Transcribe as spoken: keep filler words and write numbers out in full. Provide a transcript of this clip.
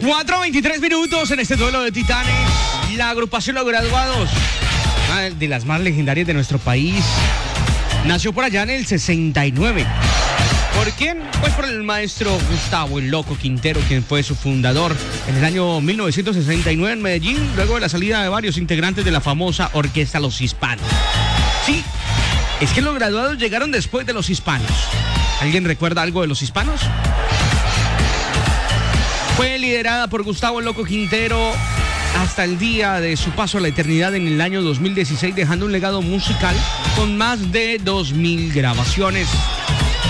cuatro veintitrés minutos en este duelo de titanes. La agrupación Los Graduados, una de las más legendarias de nuestro país, nació por allá en el sesenta y nueve. ¿Por quién? Pues por el maestro Gustavo el Loco Quintero, quien fue su fundador en el año mil novecientos sesenta y nueve en Medellín, luego de la salida de varios integrantes de la famosa orquesta Los Hispanos. Sí, es que Los Graduados llegaron después de Los Hispanos. ¿Alguien recuerda algo de Los Hispanos? Fue liderada por Gustavo el Loco Quintero hasta el día de su paso a la eternidad en el año dos mil dieciséis, dejando un legado musical con más de dos mil grabaciones.